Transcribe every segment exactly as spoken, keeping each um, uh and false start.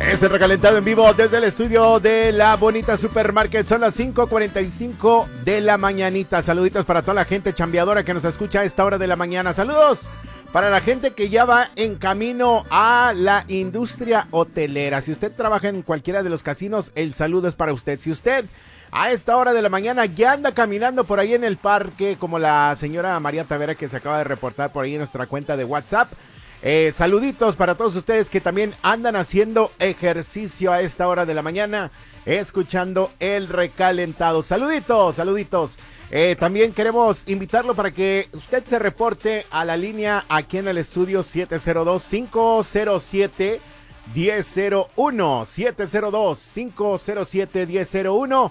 Es el recalentado en vivo desde el estudio de la bonita Supermarket. Son las cinco cuarenta y cinco de la mañanita. Saluditos para toda la gente chambeadora que nos escucha a esta hora de la mañana. Saludos para la gente que ya va en camino a la industria hotelera. Si usted trabaja en cualquiera de los casinos, el saludo es para usted. Si usted a esta hora de la mañana ya anda caminando por ahí en el parque, como la señora María Tavera que se acaba de reportar por ahí en nuestra cuenta de WhatsApp, Eh, saluditos para todos ustedes que también andan haciendo ejercicio a esta hora de la mañana, escuchando el recalentado. Saluditos, saluditos. Eh, también queremos invitarlo para que usted se reporte a la línea aquí en el estudio siete cero dos, cinco cero siete, uno cero cero uno, siete cero dos, cinco cero siete, uno cero cero uno.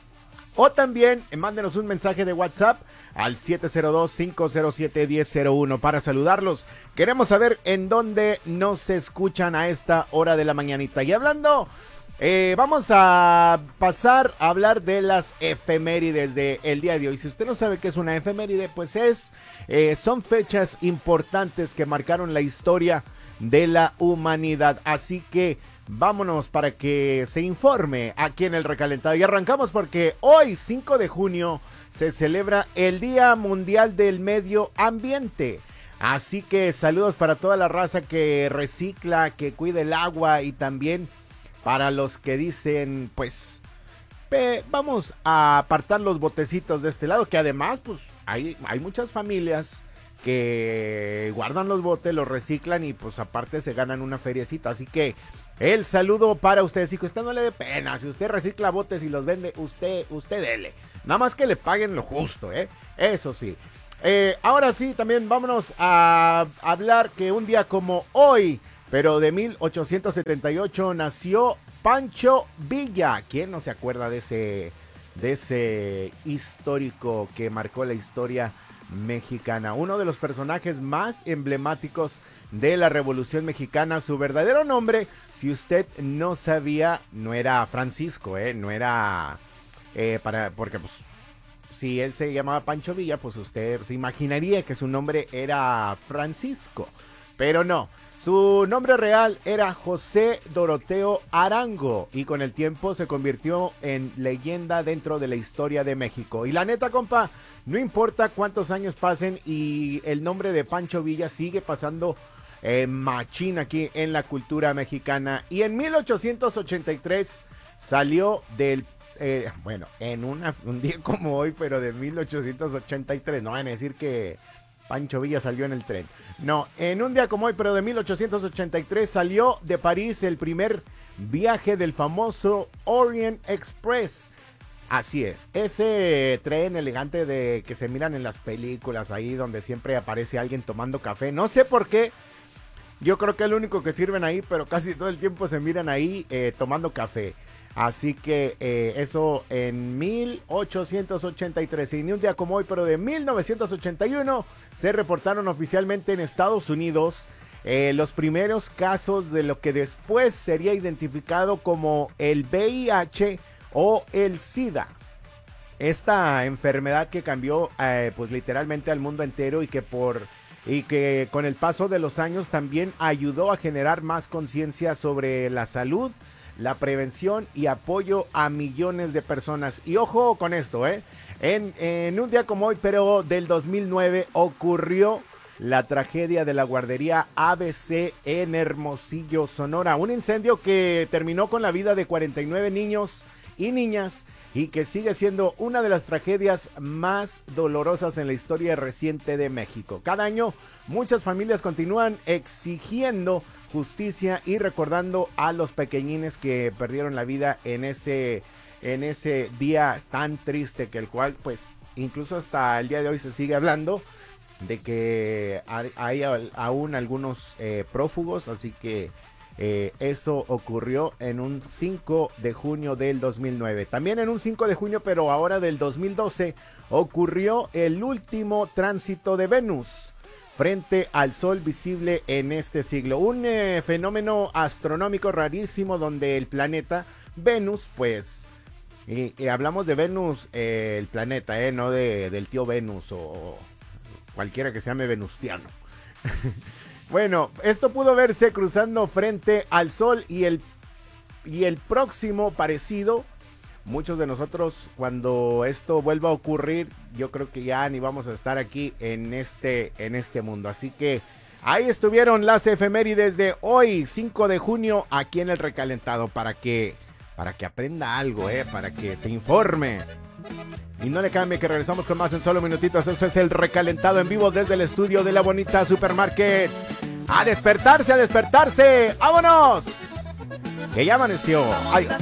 O también mándenos un mensaje de WhatsApp al siete cero dos, cinco cero siete, uno cero cero uno para saludarlos. Queremos saber en dónde nos escuchan a esta hora de la mañanita. Y hablando, eh, vamos a pasar a hablar de las efemérides del día de hoy. Si usted no sabe qué es una efeméride, pues es, eh, son fechas importantes que marcaron la historia de la humanidad. Así que vámonos para que se informe aquí en el recalentado. Y arrancamos porque hoy, cinco de junio, se celebra el Día Mundial del Medio Ambiente. Así que saludos para toda la raza que recicla, que cuida el agua, y también para los que dicen, pues, pe, vamos a apartar los botecitos de este lado, que además, pues, hay, hay muchas familias que guardan los botes, los reciclan y pues aparte se ganan una feriecita. Así que el saludo para ustedes. Y que usted no le dé pena, si usted recicla botes y los vende, usted, usted dele. Nada más que le paguen lo justo, ¿eh? Eso sí. Eh, ahora sí, también vámonos a hablar que un día como hoy, pero de mil ochocientos setenta y ocho, nació Pancho Villa. ¿Quién no se acuerda de ese, de ese histórico que marcó la historia mexicana? Uno de los personajes más emblemáticos de la Revolución Mexicana. Su verdadero nombre, si usted no sabía, no era Francisco, ¿eh? No era... Eh, para, porque pues si él se llamaba Pancho Villa, pues usted se imaginaría que su nombre era Francisco, pero no, su nombre real era José Doroteo Arango, y con el tiempo se convirtió en leyenda dentro de la historia de México. Y la neta, compa, no importa cuántos años pasen y el nombre de Pancho Villa sigue pasando eh, machín aquí en la cultura mexicana. Y en mil ochocientos ochenta y tres salió del Eh, bueno, en una, un día como hoy, pero de mil ochocientos ochenta y tres, no van a decir que Pancho Villa salió en el tren. No, en un día como hoy, pero de mil ochocientos ochenta y tres, salió de París el primer viaje del famoso Orient Express. Así es, ese tren elegante de que se miran en las películas, ahí donde siempre aparece alguien tomando café. No sé por qué, yo creo que es lo único que sirven ahí, pero casi todo el tiempo se miran ahí eh, tomando café. Así que eh, eso en mil ochocientos ochenta y tres. Y ni un día como hoy, pero de mil novecientos ochenta y uno, se reportaron oficialmente en Estados Unidos eh, los primeros casos de lo que después sería identificado como el V I H o el SIDA. Esta enfermedad que cambió eh, pues literalmente al mundo entero, y que por y que con el paso de los años también ayudó a generar más conciencia sobre la salud, la prevención y apoyo a millones de personas. Y ojo con esto, ¿eh? En, en un día como hoy, pero del dos mil nueve, ocurrió la tragedia de la guardería A B C en Hermosillo, Sonora. Un incendio que terminó con la vida de cuarenta y nueve niños y niñas, y que sigue siendo una de las tragedias más dolorosas en la historia reciente de México. Cada año, muchas familias continúan exigiendo justicia y recordando a los pequeñines que perdieron la vida en ese, en ese día tan triste, que el cual pues incluso hasta el día de hoy se sigue hablando de que hay, hay aún algunos eh, prófugos. Así que eh, eso ocurrió en un cinco de junio del dos mil nueve. También en un cinco de junio, pero ahora del dos mil doce, ocurrió el último tránsito de Venus frente al Sol visible en este siglo. Un eh, fenómeno astronómico rarísimo donde el planeta Venus, pues, y, y hablamos de Venus, eh, el planeta, eh, no de, del tío Venus o cualquiera que se llame venustiano. Bueno, esto pudo verse cruzando frente al Sol, y el y el próximo parecido, muchos de nosotros cuando esto vuelva a ocurrir, yo creo que ya ni vamos a estar aquí en este, en este mundo. Así que ahí estuvieron las efemérides de hoy, cinco de junio, aquí en el Recalentado, para que, para que aprenda algo, eh, para que se informe. Y no le cambie que regresamos con más en solo minutitos. Esto es el Recalentado en vivo desde el estudio de La Bonita Supermarkets. ¡A despertarse, a despertarse! ¡Vámonos! Que ya amaneció. Adiós.